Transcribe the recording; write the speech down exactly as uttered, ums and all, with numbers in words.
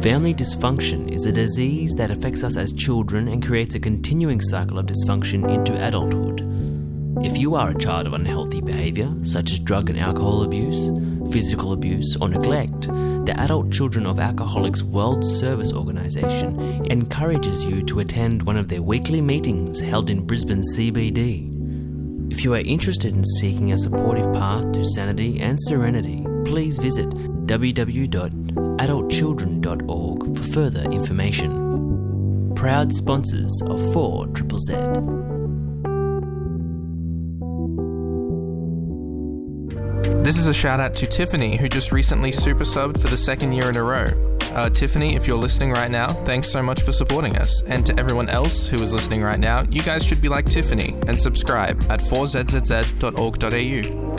Family dysfunction is a disease that affects us as children and creates a continuing cycle of dysfunction into adulthood. If you are a child of unhealthy behaviour, such as drug and alcohol abuse, physical abuse or neglect, the Adult Children of Alcoholics World Service Organisation encourages you to attend one of their weekly meetings held in Brisbane C B D. If you are interested in seeking a supportive path to sanity and serenity, please visit w w w dot adult children dot org for further information. Proud sponsors of four Z Z Z. This is a shout out to Tiffany, who just recently super subbed for the second year in a row. Uh, Tiffany, if you're listening right now, thanks so much for supporting us. And to everyone else who is listening right now, you guys should be like Tiffany and subscribe at four z z z dot org dot a u.